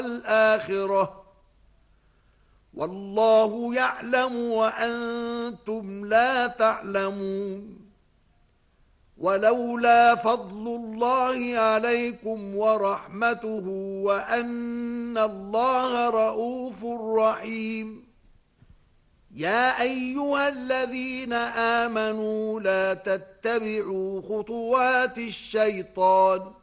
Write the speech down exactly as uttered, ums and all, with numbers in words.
الآخرة والله يعلم وأنتم لا تعلمون ولولا فضل الله عليكم ورحمته وأن الله رؤوف رحيم يا أيها الذين آمنوا لا تتبعوا خطوات الشيطان